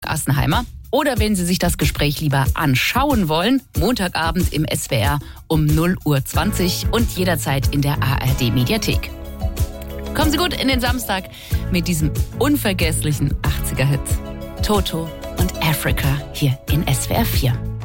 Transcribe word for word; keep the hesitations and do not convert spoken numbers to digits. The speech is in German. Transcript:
Assenheimer. Oder wenn Sie sich das Gespräch lieber anschauen wollen, Montagabend im S W R um null Uhr zwanzig und jederzeit in der A R D-Mediathek. Kommen Sie gut in den Samstag mit diesem unvergesslichen achtziger-Hit. Toto und Africa hier in S W R vier.